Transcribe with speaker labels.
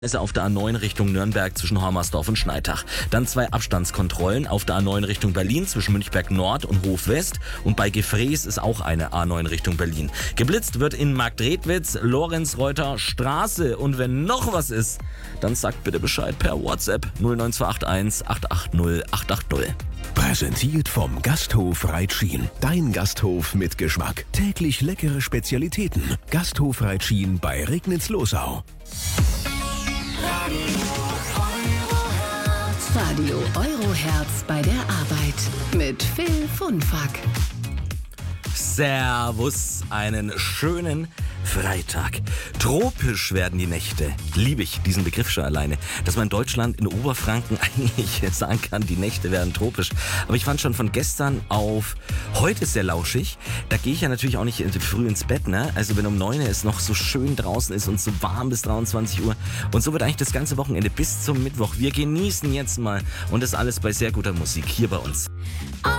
Speaker 1: Ist auf der A9 Richtung Nürnberg zwischen Hormersdorf und Schneitach. Dann 2 Abstandskontrollen auf der A9 Richtung Berlin zwischen Münchberg Nord und Hof West. Und bei Gefrees ist auch eine A9 Richtung Berlin. Geblitzt wird in Marktredwitz, Lorenz-Reuter Straße. Und wenn noch was ist, dann sagt bitte Bescheid per WhatsApp 09281 880 880.
Speaker 2: Präsentiert vom Gasthof Reitschien. Dein Gasthof mit Geschmack. Täglich leckere Spezialitäten. Gasthof Reitschien bei Regnitz-Losau.
Speaker 3: Radio Euroherz bei der Arbeit mit Phil Funfack.
Speaker 1: Servus, einen schönen Freitag. Tropisch werden die Nächte. Liebe ich diesen Begriff schon alleine. Dass man in Deutschland, in Oberfranken eigentlich sagen kann, die Nächte werden tropisch. Aber ich fand schon von gestern auf heute sehr lauschig. Da gehe ich ja natürlich auch nicht früh ins Bett, ne? Also wenn um 9 Uhr es noch so schön draußen ist und so warm bis 23 Uhr. Und so wird eigentlich das ganze Wochenende bis zum Mittwoch. Wir genießen jetzt mal und das alles bei sehr guter Musik hier bei uns.